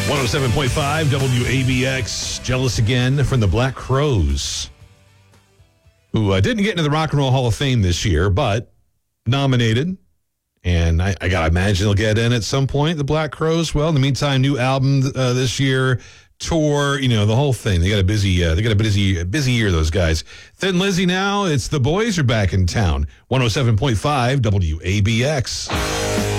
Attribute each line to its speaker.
Speaker 1: 107.5 WABX. Jealous again from the Black Crowes, who didn't get into the Rock and Roll Hall of Fame this year, but nominated. And I got to imagine they'll get in at some point, the Black Crowes. Well, in the meantime, new album this year, tour, the whole thing. They got a busy year, those guys. Thin Lizzy now. It's the boys are back in town. 107.5 WABX.